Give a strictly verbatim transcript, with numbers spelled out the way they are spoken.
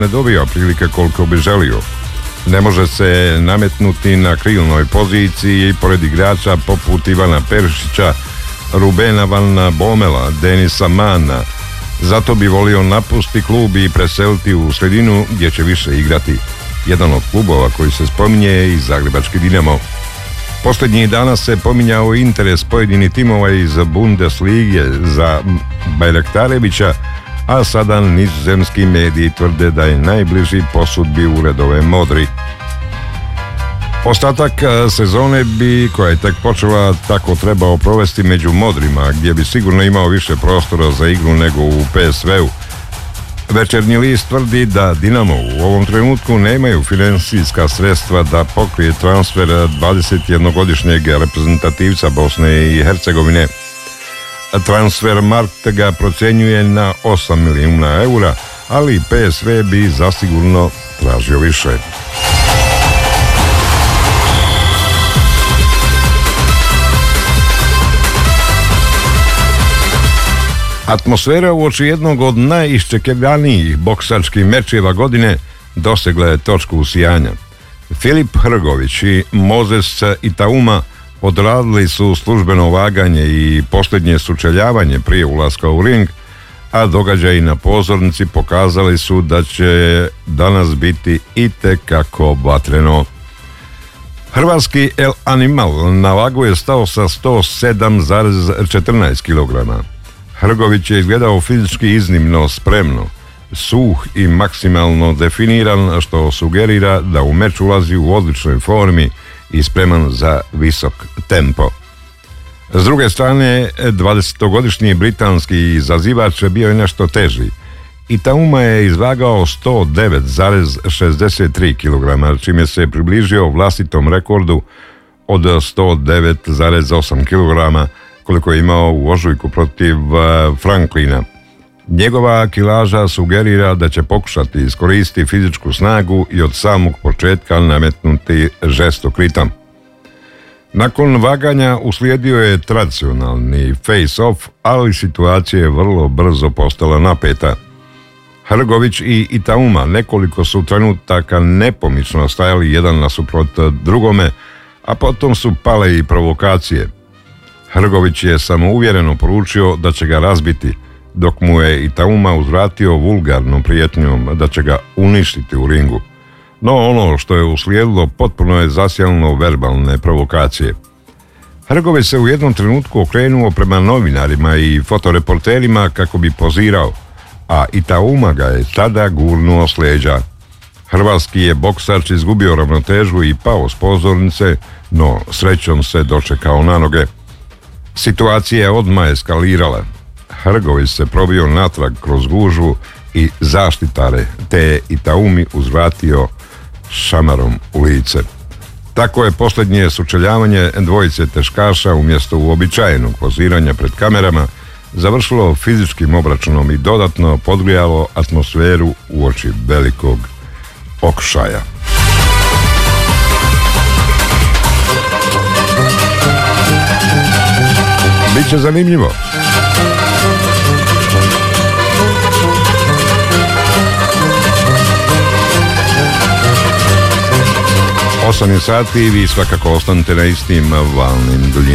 ne dobija prilike koliko bi želio. Ne može se nametnuti na krilnoj poziciji pored igrača poput Ivana Perišića, Rubena Van Bomela, Denisa Mana. Zato bi volio napustiti klub i preseliti u sredinu gdje će više igrati. Jedan od klubova koji se spominje je i Zagrebački Dinamo. Posljednjih dana se pominjao interes pojedinih timova iz Bundeslige za Bajraktarevića, a sada nizozemski mediji tvrde da je najbliži posudbi u redove modri. Ostatak sezone bi, koja je tek počela, tako trebao provesti među modrima, gdje bi sigurno imao više prostora za igru nego u P S V-u. Večernji list tvrdi da Dinamo u ovom trenutku nemaju financijska sredstva da pokrije transfer dvadesetjednogodišnjeg reprezentativca Bosne i Hercegovine. Transfermarkt ga procjenjuje na osam milijuna eura, ali P S V bi zasigurno tražio više. Atmosfera uoči jednog od najiščekivanijih boksačkih mečeva godine dosegla je točku usijanja. Filip Hrgović i Mozes Itauma odradili su službeno vaganje i posljednje sučeljavanje prije ulaska u ring, a događaji na pozornici pokazali su da će danas biti itekako vatreno. Hrvatski El Animal na vagu je stao sa sto sedam zarez četrnaest kilograma. Hrgović je izgledao fizički iznimno spremno, suh i maksimalno definiran, što sugerira da u meč ulazi u odličnoj formi i spreman za visok tempo. S druge strane, dvadesetogodišnji britanski izazivač bio je nešto teži. Itauma je izvagao sto devet zarez šezdeset tri kilograma, čime se približio vlastitom rekordu od sto devet zarez osam kilograma, koliko je imao u ožujku protiv Franklina. Njegova kilaža sugerira da će pokušati iskoristiti fizičku snagu i od samog početka nametnuti žestok ritam. Nakon vaganja uslijedio je tradicionalni face-off, ali situacija je vrlo brzo postala napeta. Hrgović i Itauma nekoliko su trenutaka nepomično stajali jedan nasuprot drugome, a potom su pale i provokacije. Hrgović je samouvjereno poručio da će ga razbiti, dok mu je Itauma uzvratio vulgarnom prijetnjom da će ga uništiti u ringu. No ono što je uslijedilo potpuno je zasjelno verbalne provokacije. Hrgović se u jednom trenutku okrenuo prema novinarima i fotoreporterima kako bi pozirao, a Itauma ga je tada gurnuo s leđa. Hrvatski je boksač izgubio ravnotežu i pao s pozornice, no srećom se dočekao na noge. Situacija je odmah eskalirala. Hrgović se probio natrag kroz gužvu i zaštitare, te je Itaumi uzvratio šamarom u lice. Tako je posljednje sučeljavanje dvojice teškaša umjesto uobičajenog poziranja pred kamerama završilo fizičkim obračunom i dodatno podgrijalo atmosferu uoči velikog okršaja. Biće zanimljivo. osam je sati i vi svakako ostanite na istim valnim duljinama.